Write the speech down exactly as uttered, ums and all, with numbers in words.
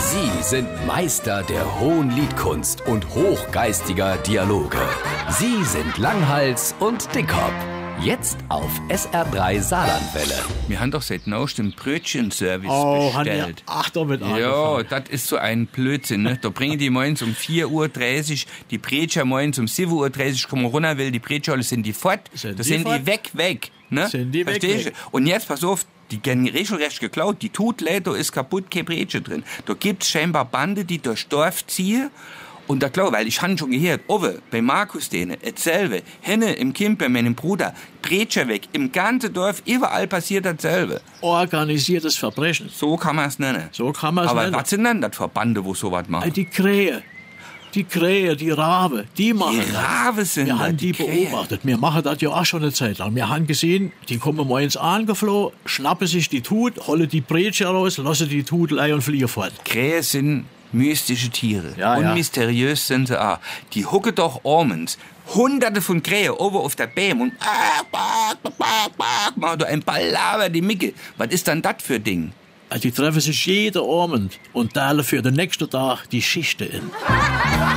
Sie sind Meister der hohen Liedkunst und hochgeistiger Dialoge. Sie sind Langhals und Dickhop. Jetzt auf S R drei Saarlandwelle. Wir haben doch seit neuestem Brötchenservice Oh, haben wir bestellt. ach damit Ja, angefangen. das ist so ein Blödsinn. Ne? Da bringen die morgens um vier Uhr dreißig, die Brecher morgens um sieben Uhr dreißig, kommen runter, weil die Brecher alle sind die fort. Sind da die sind fort? die weg, weg. Ne? Sind die weg, Verstehst weg. du? Und jetzt, pass auf, die werden regelrecht geklaut. Die tut leider, ist kaputt, kein Brecher drin. Da gibt's scheinbar Bande, die durch Dorf ziehen. Und da klar, weil ich han schon gehört, Owe, bei Markus dene, etselbe, Henne im Kind bei meinem Bruder, Brecher weg, im ganzen Dorf, überall passiert dasselbe. Organisiertes Verbrechen. So kann man's nennen. So kann man's Aber nennen. was sind denn das für Bande, wo sowas machen? Die Krähe, die Krähe, die Rabe, die machen Die das. Rabe sind Wir das, haben die Krähe. beobachtet. Wir machen das ja auch schon eine Zeit lang. Wir haben gesehen, die kommen morgens angeflohen, schnappen sich die Tut, holen die Breche raus, lassen die Tut lei und fliegen fort. Krähe sind mystische Tiere. Ja, und ja. mysteriös sind sie auch. Die hucken doch abends hunderte von Krähen oben auf der Bäm und machen da ein Ballaber die Micke. Was ist dann das für Ding? Die treffen sich jeden Abend und teilen für den nächsten Tag die Schichten in.